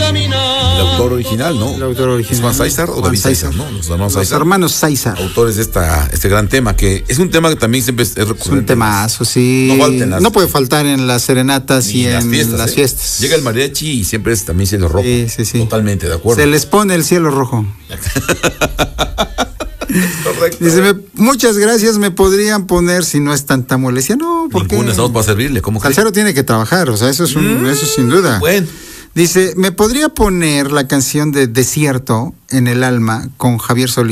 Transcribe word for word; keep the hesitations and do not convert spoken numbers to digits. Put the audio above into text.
El autor original, ¿no? El autor original. ¿Es Juan Sáizar o David Sáizar, no? Los hermanos Los Sáizar. hermanos Sáizar. Autores de esta, este gran tema, que es un tema que también siempre es recurrente. Es un temazo, sí. No falten las- No puede faltar en las serenatas Ni y en las fiestas, las ¿eh? fiestas. Llega el mariachi y siempre es también cielo rojo. Sí, sí, sí. Totalmente, de acuerdo. Se les pone el cielo rojo. Correcto. Dice, me- muchas gracias, me podrían poner si no es tanta molestia. No, porque Ninguna, estamos para servirle. ¿Cómo cree? Salcero tiene que trabajar, o sea, eso es un, Mm, eso sin duda. Bueno. Dice, ¿me podría poner la canción de Desierto en el alma con Javier Solís?